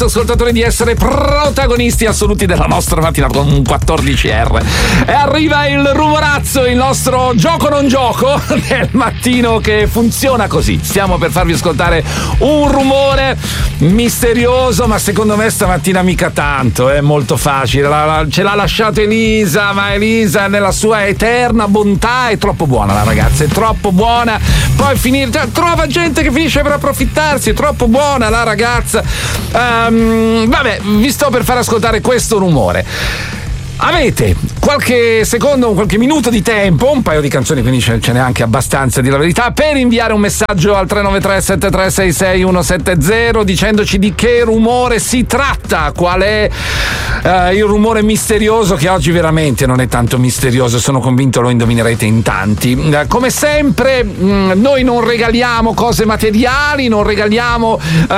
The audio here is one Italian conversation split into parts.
ascoltatori, di essere protagonisti assoluti della nostra mattina con un 14R. E arriva il rumorazzo, il nostro gioco non gioco del mattino, che funziona così. Stiamo per farvi ascoltare un rumore misterioso, ma secondo me stamattina mica tanto, è molto facile. Ce l'ha lasciato Elisa, ma Elisa nella sua eterna bontà è troppo buona, la ragazza è troppo buona. Poi trova gente che finisce per approfittarsi, è troppo buona la ragazza. Vabbè, vi sto per far ascoltare questo rumore. Avete qualche secondo, qualche minuto di tempo, un paio di canzoni, quindi ce n'è anche abbastanza, a dire la verità, per inviare un messaggio al 393-7366-170 dicendoci di che rumore si tratta, qual è il rumore misterioso, che oggi veramente non è tanto misterioso, sono convinto lo indovinerete in tanti. Come sempre noi non regaliamo cose materiali, non regaliamo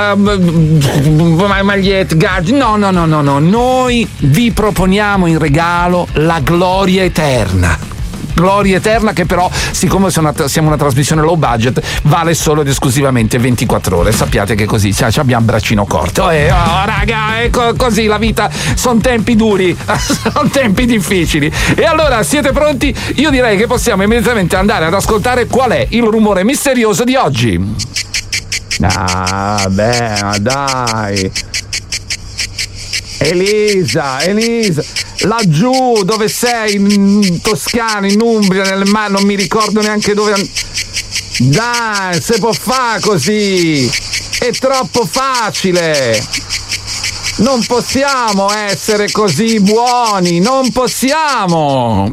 magliette, gadget, no, noi vi proponiamo in regalo la gloria eterna, che però, siccome siamo una trasmissione low budget, vale solo ed esclusivamente 24 ore. Sappiate che così abbiamo braccino corto. Raga, così la vita, sono tempi duri, sono tempi difficili. E allora, siete pronti? Io direi che possiamo immediatamente andare ad ascoltare qual è il rumore misterioso di oggi. Ah, beh, ma dai. Elisa, laggiù, dove sei? In Toscana, in Umbria, nel mare, non mi ricordo neanche dove. Dai, se può fare così, è troppo facile. Non possiamo essere così buoni, non possiamo.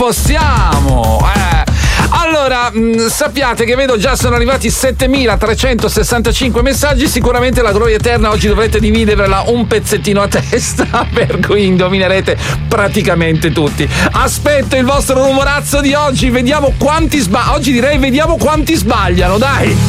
Allora, sappiate che vedo già sono arrivati 7365 messaggi. Sicuramente la gloria eterna oggi dovrete dividerla un pezzettino a testa, per cui indovinerete praticamente tutti. Aspetto il vostro rumorazzo di oggi, vediamo quanti vediamo quanti sbagliano, dai.